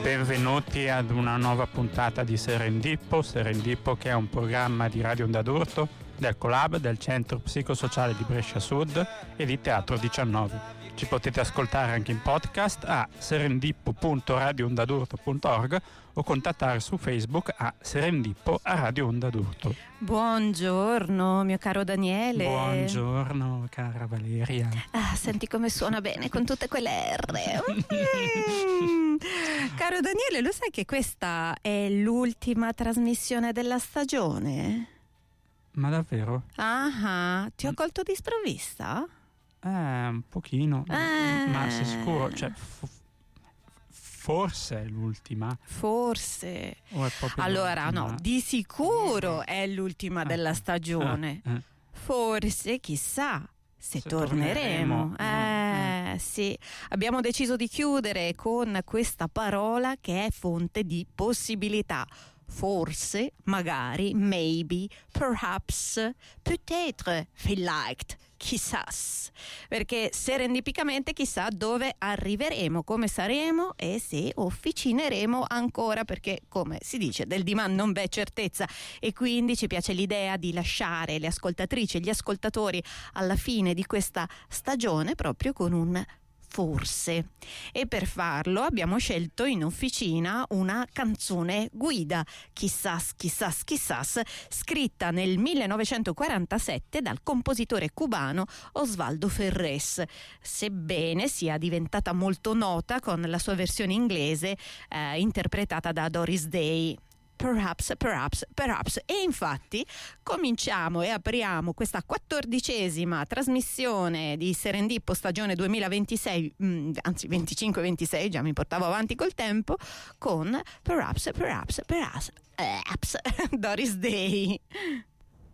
Benvenuti ad una nuova puntata di Serendippo che è un programma di Radio Onda d'Urto, del Colab, del Centro Psicosociale di Brescia Sud e di Teatro 19. Ci potete ascoltare anche in podcast a serendippo.radioondadurto.org o contattare su Facebook a Serendippo a Radio Onda d'Urto. Buongiorno mio caro Daniele. Buongiorno cara Valeria. Senti come suona bene con tutte quelle R. Caro Daniele, lo sai che questa è l'ultima trasmissione della stagione? Ma davvero? Ti ho colto di sprovvista? Un pochino, ma sei sicuro? Cioè, forse è l'ultima? Forse. O è proprio allora l'ultima? No, di sicuro è l'ultima della stagione. Forse, chissà, se torneremo. Sì, abbiamo deciso di chiudere con questa parola che è fonte di possibilità. Forse, magari, maybe, perhaps, peut-être, vielleicht, chissà, perché serendipicamente chissà dove arriveremo, come saremo e se officineremo ancora, perché come si dice del dimani non v'è certezza, e quindi ci piace l'idea di lasciare le ascoltatrici e gli ascoltatori alla fine di questa stagione proprio con un forse, e per farlo abbiamo scelto in officina una canzone guida, Chissas, chissas, chissas, scritta nel 1947 dal compositore cubano Osvaldo Ferrés, sebbene sia diventata molto nota con la sua versione inglese interpretata da Doris Day. Perhaps. E infatti cominciamo e apriamo questa 14ª trasmissione di Serendippo stagione 2026, anzi 25-26, già mi portavo avanti col tempo, con Perhaps, Doris Day.